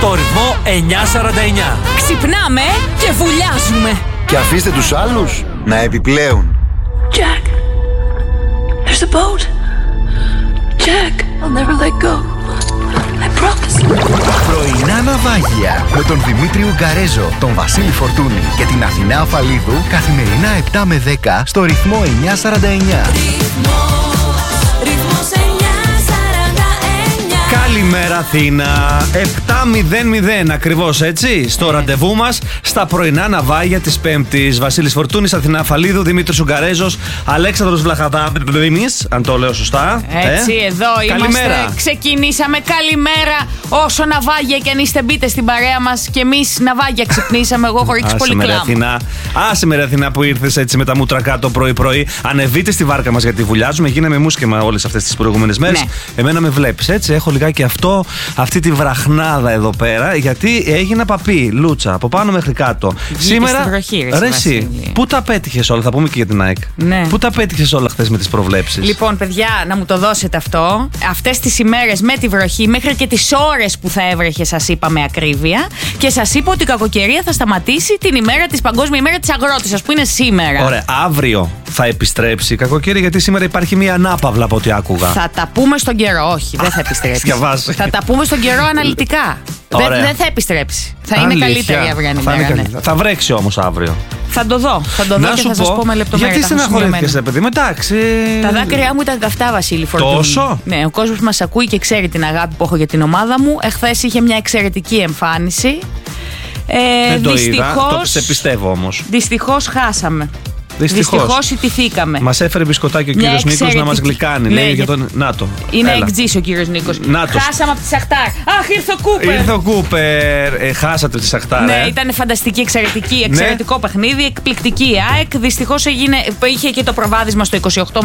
στο ρυθμό 949. Ξυπνάμε και βουλιάζουμε. Και αφήστε τους άλλους να επιπλέουν. Jack, there's a boat. Jack, I'll never let go. I promise. Πρωινά ναυάγια με τον Δημήτρη Ουγκαρέζο, τον Βασίλη Φορτούνη και την Αθηνά Αφαλίδου καθημερινά 7 με 10 στο ρυθμό 949. Καλημέρα Αθήνα, 7:00 ακριβώς έτσι, στο ραντεβού μας στα πρωινά ναυάγια της Πέμπτης. Βασίλης Φορτούνης, Αθηνά Αφαλίδου, Δημήτρης Ουγκαρέζος, Αλέξανδρος Βλαχαδάμης, αν το λέω σωστά. Έτσι, εδώ Καλημέρα. είμαστε. Ξεκινήσαμε. Καλημέρα. Όσο ναυάγια και αν είστε, μπείτε στην παρέα μας. Και εμείς ναυάγια ξυπνήσαμε. Εγώ έχω ρίξει πολύ κλάμα. Άσε με ρε Αθηνά που ήρθες έτσι με τα μούτρα κάτω πρωί-πρωί. Ανεβείτε στη βάρκα μας γιατί βουλιάζουμε. Γίναμε μουσκεμα όλες αυτές τις προηγούμενες μέρες. Ναι. Εμένα με βλέπεις έτσι. Έχω λιγάκι αυτή τη βραχνάδα εδώ πέρα. Γιατί έγινα παπί, λούτσα, από πάνω μέχρι κάτω. Σήμερα. Ρε εσύ, πού τα πέτυχες όλα, θα πούμε και για την ΑΕΚ. Ναι. Πού τα πέτυχες όλα χθες με τις προβλέψεις. Λοιπόν, παιδιά, να μου το δώσετε αυτό. Αυτές τις ημέρες με τη βροχή, μέχρι και τις ώρες που θα έβρεχε, σας είπα με ακρίβεια. Και σας είπα ότι η κακοκαιρία θα σταματήσει την ημέρα της Παγκόσμια ημέρα της αγρότησας, που είναι σήμερα. Ωραία, αύριο θα επιστρέψει η κακοκαιρία, γιατί σήμερα υπάρχει μια ανάπαυλα από ό,τι άκουγα. Θα τα πούμε στον καιρό, όχι, δεν θα επιστρέψει. Θα τα πούμε στον καιρό αναλυτικά. Δεν θα επιστρέψει. Θα είναι καλύτερη η αυριανή μέρα. Ναι. Θα βρέξει όμως αύριο. Θα το δω και θα σας πω με λεπτομέρεια. Γιατί στεναχωρήθηκες, παιδί μου, εντάξει. Τα δάκρυά μου ήταν καυτά, Βασίλη Φορτούνη. Τόσο? Ναι, ο κόσμος μας ακούει και ξέρει την αγάπη που έχω για την ομάδα μου. Εχθές είχε μια εξαιρετική εμφάνιση. Δεν το είδα, σε πιστεύω όμως. Δυστυχώς χάσαμε. Δυστυχώς ηττηθήκαμε. Μας έφερε μπισκοτάκι ο κύριος Νίκος να μας γλυκάνει. Λέει για τον. Νάτο. Είναι εκτζής ο κύριος Νίκος. Χάσαμε από τη Σαχτάρ. Αχ, ήρθε ο Κούπερ. Ήρθε ο Κούπερ. Χάσατε τη Σαχτάρ. Ναι, ήταν φανταστική, εξαιρετικό παιχνίδι. Εκπληκτική η ΑΕΚ. Δυστυχώς είχε και το προβάδισμα στο 28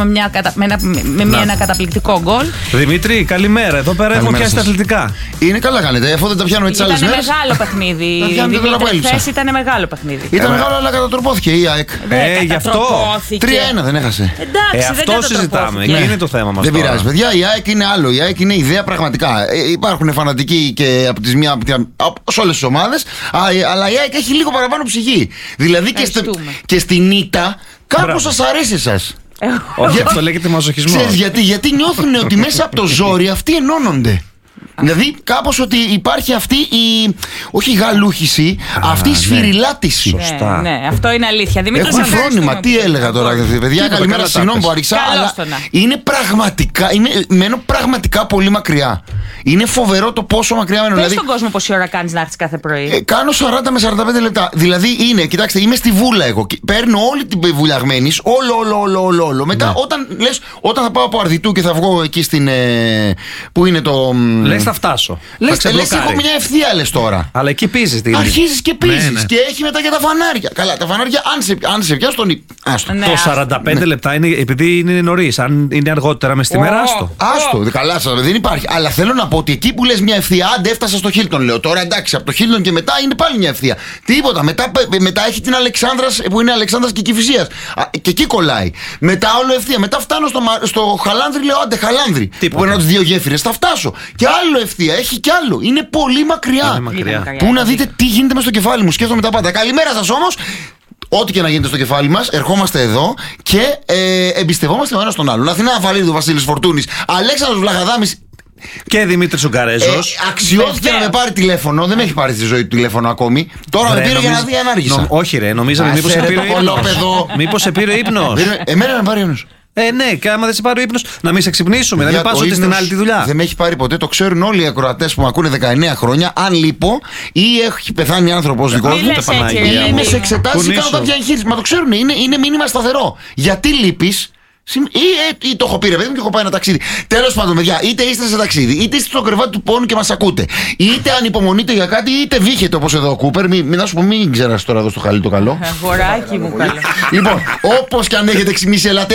με ένα καταπληκτικό γκολ. Δημήτρη, καλημέρα. Εδώ πέρα έχουμε πιάσει τα αθλητικά. Είναι καλά κάνετε, αφού δεν τα πιάνουμε τις άλλες μέρες. Ήταν μεγάλο παιχνίδι. Χθες ήταν μεγάλο παιχνίδι. Ήταν μεγάλο, αλλά κατατροπώθηκε η ΑΕΚ. Αυτό. 3-1 δεν έχασε. Εντάξει, αυτό συζητάμε. Εκεί είναι το θέμα μας. Δεν πειράζει, παιδιά. Η ΑΕΚ είναι άλλο. Η ΑΕΚ είναι ιδέα πραγματικά. Υπάρχουν φανατικοί και από σε όλες τις ομάδες, αλλά η ΑΕΚ έχει λίγο παραπάνω ψυχή. Δηλαδή και στην ήττα κάπως σας αρέσει εσάς. Όχι, αυτό λέγεται μαζοχισμό. Ξέρεις γιατί νιώθουν ότι μέσα από το ζόρι αυτοί ενώνονται. Δηλαδή κάπως ότι υπάρχει αυτή όχι η γαλούχηση, αυτή η σφυριλάτηση. Σωστά. Ναι, αυτό είναι αλήθεια. Έχουν φρόνημα, τι έλεγα τώρα, παιδιά, καλημέρα, συγγνώμη που άρχισα, αλλά είναι μένω πραγματικά πολύ μακριά. Είναι φοβερό το πόσο μακριά μένω. Πες στον κόσμο πόση ώρα κάνεις να έρθεις κάθε πρωί. Κάνω 40 με 45 λεπτά. Δηλαδή κοιτάξτε, είμαι στη βούλα εγώ. Παίρνω όλη την βουλιαγμένη, όλο. Μετά όταν θα πάω από Αρδιτού και θα βγω εκεί στην. Που είναι το. Λες θα φτάσω. Λες έχω μια ευθεία, λες τώρα. Αλλά εκεί πίζεις. Αρχίζεις και πίζεις. Ναι. Και έχει μετά και τα φανάρια. Καλά, τα φανάρια, αν σε πιάσει τον. Το 45 λεπτά είναι επειδή είναι νωρίς. Αν είναι αργότερα μες στη μέρα, άστο. Καλά, δεν υπάρχει. Αλλά θέλω να πω ότι εκεί που λες μια ευθεία, άντε έφτασα στο Χίλτον, λέω. Τώρα εντάξει, από το Χίλτον και μετά είναι πάλι μια ευθεία. Τίποτα. Μετά έχει την Αλεξάνδρας που είναι Αλεξάνδρας και Κηφισίας. Και εκεί κολλάει. Μετά όλο ευθεία. Μετά φτάνω στο Χαλάνδρη, λέω άντε Χαλάνδρη. Που είναι από τις δύο γέφυρες. Θα φτάσω. Και άλλο ευθεία, έχει κι άλλο. Είναι πολύ μακριά. Πού να δείτε τι γίνεται μες στο κεφάλι μου. Σκέφτομαι τα πάντα. Καλημέρα σας όμως. Ό,τι και να γίνεται στο κεφάλι μας, ερχόμαστε εδώ και εμπιστευόμαστε ο ένας τον άλλον. Αθηνά Αφαλίδου, Βασίλης Φορτούνης, Αλέξανδρος Βλαχαδάμης και Δημήτρης Ουγκαρέζος. Αξιώθηκε να με πάρει τηλέφωνο. Δεν με έχει πάρει στη ζωή του τηλέφωνο ακόμη. Τώρα με πήρε για να δει αν άργησα. Όχι, ρε, νομίζαμε μήπως σε πήρε ύπνος. Μήπως σε πήρε ύπνος. Εμένα με πάρει ύπνος. Ναι, και άμα δεν σε πάρει ο ύπνος, να μην σε ξυπνήσουμε, να μην πας ότι στην άλλη τη δουλειά. Δεν με έχει πάρει ποτέ, το ξέρουν όλοι οι ακροατές που με ακούνε 19 χρόνια. Αν λείπω ή έχει πεθάνει άνθρωπος δικός μου, ή είμαι σε εξετάσεις ή κάνω κάποια εγχείρηση. Μα το ξέρουν, είναι μήνυμα σταθερό. Γιατί λείπεις. Ή το έχω πει ρε παιδί μου και έχω πάει ένα ταξίδι. Τέλος πάντων, παιδιά, είτε είστε σε ταξίδι, είτε είστε στο κρεβάτι του πόνου και μας ακούτε, είτε ανυπομονείτε για κάτι, είτε βύχετε όπως εδώ ο Κούπερ. Να σου πω, μην ξέρας τώρα εδώ στο χαλί το καλό. Αγοράκι μου, καλό. Λοιπόν, όπως και αν έχετε ξυμίσει, ελάτε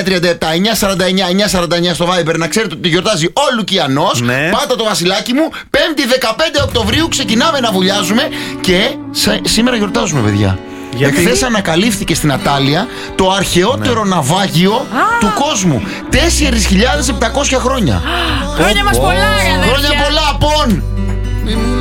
6-9-37-949-949 στο Viber να ξέρετε ότι γιορτάζει ο Λουκιανός. Ναι. Πάτα το βασιλάκι μου. 5η 15 Οκτωβρίου ξεκινάμε να βουλιάζουμε και σήμερα γιορτάζουμε, παιδιά. Εχθές ανακαλύφθηκε στην Ατάλια το αρχαιότερο ναυάγιο του κόσμου. 4.700 χρόνια. Χρόνια μας πολλά, ρε αδέρφια. Χρόνια πολλά, πον!